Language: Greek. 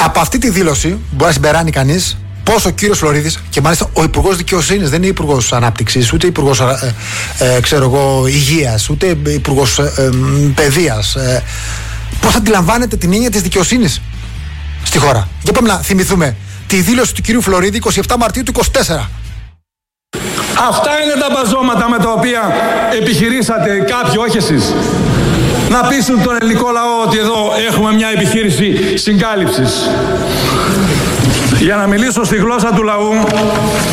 Από αυτή τη δήλωση μπορεί να συμπεράνει κανείς πώς ο κύριος Φλωρίδης, και μάλιστα ο Υπουργός Δικαιοσύνης, δεν είναι Υπουργός Ανάπτυξης, ούτε Υπουργός Υγείας, ούτε Υπουργός Παιδείας, πώς αντιλαμβάνεται την έννοια της δικαιοσύνης στη χώρα. Για πάμε να θυμηθούμε τη δήλωση του κυρίου Φλωρίδη 27 Μαρτίου του 2024. Αυτά είναι τα μπαζώματα με τα οποία επιχειρήσατε κάποιοι, όχι εσείς, να πείσουν τον ελληνικό λαό ότι εδώ έχουμε μια επιχείρηση συγκάλυψης. Για να μιλήσω στη γλώσσα του λαού,